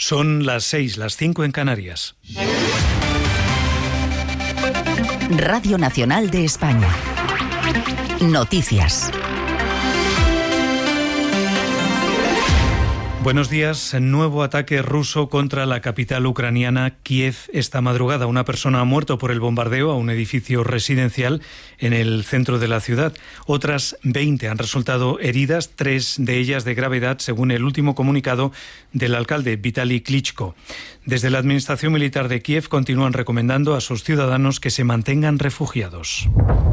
Son las 6, las 5 en Canarias. Radio Nacional de España. Noticias. Buenos días. Nuevo ataque ruso contra la capital ucraniana, Kiev, esta madrugada. Una persona ha muerto por el bombardeo a un edificio residencial en el centro de la ciudad. Otras 20 han resultado heridas, 3 de ellas de gravedad, según el último comunicado del alcalde, Vitaly Klitschko. Desde la Administración Militar de Kiev continúan recomendando a sus ciudadanos que se mantengan refugiados.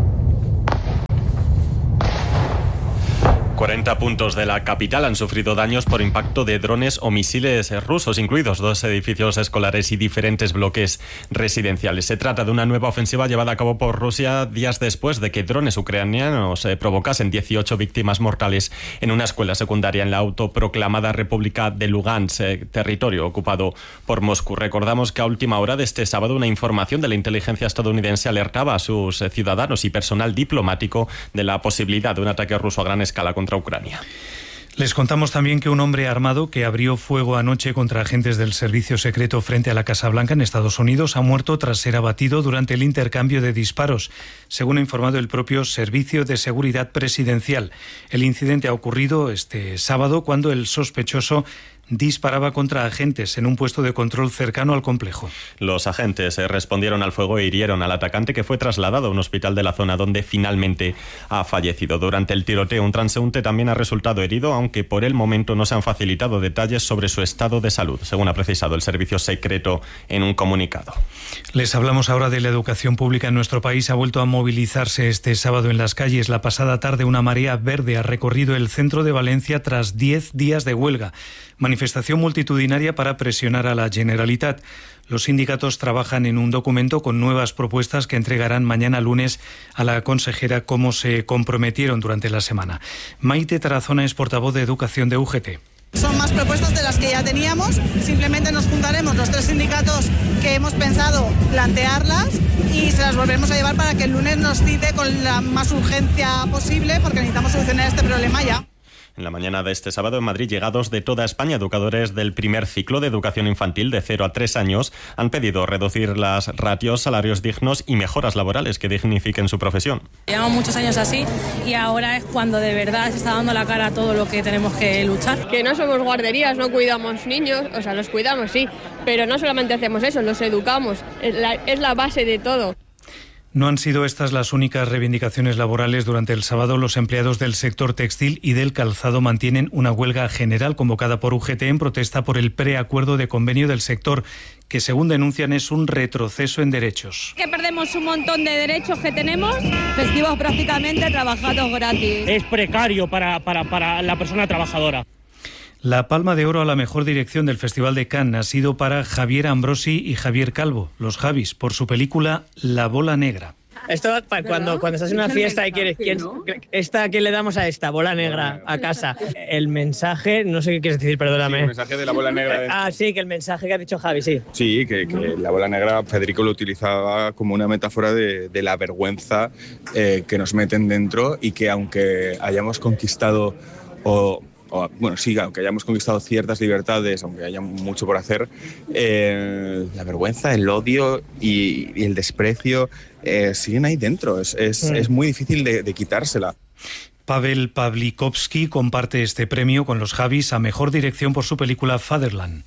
40 puntos de la capital han sufrido daños por impacto de drones o misiles rusos, incluidos 2 edificios escolares y diferentes bloques residenciales. Se trata de una nueva ofensiva llevada a cabo por Rusia días después de que drones ucranianos provocasen 18 víctimas mortales en una escuela secundaria en la autoproclamada República de Lugansk, territorio ocupado por Moscú. Recordamos que a última hora de este sábado una información de la inteligencia estadounidense alertaba a sus ciudadanos y personal diplomático de la posibilidad de un ataque ruso a gran escala contra Ucrania. Les contamos también que un hombre armado que abrió fuego anoche contra agentes del servicio secreto frente a la Casa Blanca en Estados Unidos ha muerto tras ser abatido durante el intercambio de disparos, según ha informado el propio Servicio de Seguridad Presidencial. El incidente ha ocurrido este sábado cuando el sospechoso disparaba contra agentes en un puesto de control cercano al complejo. Los agentes respondieron al fuego e hirieron al atacante, que fue trasladado a un hospital de la zona donde finalmente ha fallecido. Durante el tiroteo, un transeúnte también ha resultado herido, aunque por el momento no se han facilitado detalles sobre su estado de salud, según ha precisado el servicio secreto en un comunicado. Les hablamos ahora de la educación pública en nuestro país. Ha vuelto a movilizarse este sábado en las calles. La pasada tarde una marea verde ha recorrido el centro de Valencia tras 10 días de huelga. Manifestación multitudinaria para presionar a la Generalitat. Los sindicatos trabajan en un documento con nuevas propuestas que entregarán mañana lunes a la consejera, como se comprometieron durante la semana. Maite Tarazona es portavoz de Educación de UGT. Son más propuestas de las que ya teníamos, simplemente nos juntaremos los 3 sindicatos que hemos pensado plantearlas y se las volveremos a llevar para que el lunes nos cite con la más urgencia posible, porque necesitamos solucionar este problema ya. En la mañana de este sábado en Madrid, llegados de toda España, educadores del primer ciclo de educación infantil de 0 a 3 años han pedido reducir las ratios, salarios dignos y mejoras laborales que dignifiquen su profesión. Llevamos muchos años así y ahora es cuando de verdad se está dando la cara a todo lo que tenemos que luchar. Que no somos guarderías, no cuidamos niños, o sea, los cuidamos sí, pero no solamente hacemos eso, los educamos, es la base de todo. No han sido estas las únicas reivindicaciones laborales. Durante el sábado, los empleados del sector textil y del calzado mantienen una huelga general convocada por UGT en protesta por el preacuerdo de convenio del sector, que según denuncian es un retroceso en derechos. Que perdemos un montón de derechos que tenemos. Festivos prácticamente, trabajados gratis. Es precario para la persona trabajadora. La Palma de Oro a la mejor dirección del Festival de Cannes ha sido para Javier Ambrosi y Javier Calvo, los Javis, por su película La Bola Negra. Esto cuando estás en una fiesta y quieres ¿quién le damos a esta bola negra a casa? El mensaje, no sé qué quieres decir, perdóname. Sí, el mensaje de la bola negra. Sí, que el mensaje que ha dicho Javi, sí. Sí, que la bola negra Federico lo utilizaba como una metáfora de la vergüenza que nos meten dentro, y que aunque hayamos conquistado aunque hayamos conquistado ciertas libertades, aunque haya mucho por hacer, la vergüenza, el odio y el desprecio siguen ahí dentro. Es muy difícil de quitársela. Pavel Pawlikowski comparte este premio con los Javis a mejor dirección por su película Fatherland.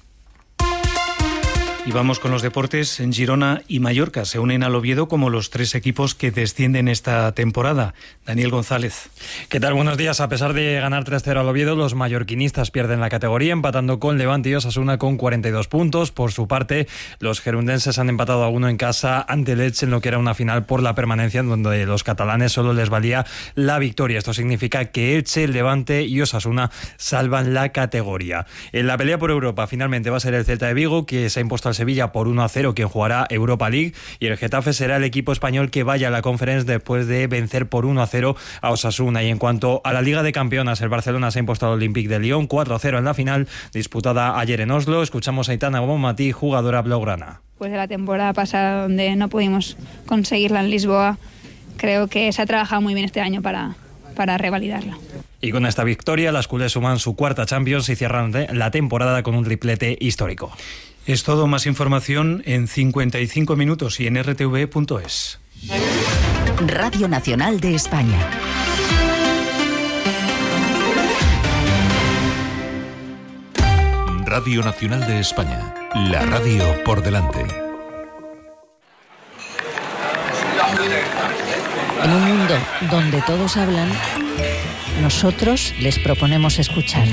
Y vamos con los deportes. En Girona y Mallorca se unen al Oviedo como los 3 equipos que descienden esta temporada. Daniel González. ¿Qué tal? Buenos días. A pesar de ganar 3-0 al Oviedo, los mallorquinistas pierden la categoría, empatando con Levante y Osasuna con 42 puntos. Por su parte, los gerundenses han empatado a 1 en casa ante el Elche en lo que era una final por la permanencia, en donde los catalanes solo les valía la victoria. Esto significa que Elche, Levante y Osasuna salvan la categoría. En la pelea por Europa, finalmente va a ser el Celta de Vigo, que se ha impuesto al Sevilla por 1-0, quien jugará Europa League, y el Getafe será el equipo español que vaya a la Conference después de vencer por 1-0 a Osasuna. Y en cuanto a la Liga de Campeonas, el Barcelona se ha impuesto al Olympique de Lyon 4-0 en la final disputada ayer en Oslo. Escuchamos a Aitana Bonmatí, jugadora blaugrana. Pues de la temporada pasada, donde no pudimos conseguirla en Lisboa, creo que se ha trabajado muy bien este año para revalidarla. Y con esta victoria, las culés suman su cuarta Champions y cierran la temporada con un triplete histórico. Es todo. Más información en 55 minutos y en rtv.es. Radio Nacional de España. Radio Nacional de España. La radio por delante. En un mundo donde todos hablan, nosotros les proponemos escuchar.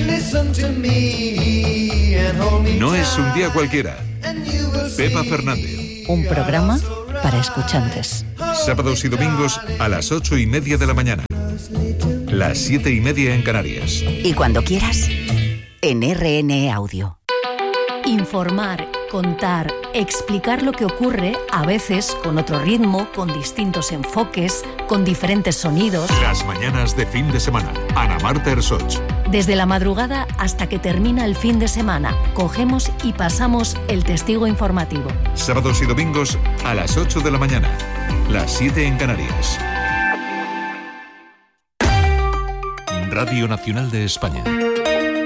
No es un día cualquiera. Pepa Fernández. Un programa para escuchantes. Sábados y domingos a las 8:30 de la mañana. Las 7:30 en Canarias. Y cuando quieras, en RN Audio. Informar, contar, explicar lo que ocurre, a veces con otro ritmo, con distintos enfoques, con diferentes sonidos. Las mañanas de fin de semana. Ana Marta Ersoch. Desde la madrugada hasta que termina el fin de semana, cogemos y pasamos el testigo informativo. Sábados y domingos a las 8 de la mañana. Las 7 en Canarias. Radio Nacional de España.